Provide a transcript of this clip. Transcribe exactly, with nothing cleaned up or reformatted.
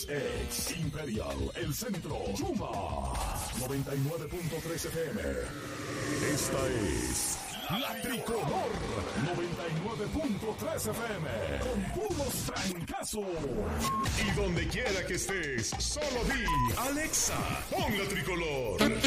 Ex, ex, Imperial, El Centro, Chuma, noventa y nueve punto tres F M. Esta es La Tricolor, noventa y nueve punto tres F M, con puros trancazos. Y donde quiera que estés, solo di, Alexa, pon La Tricolor.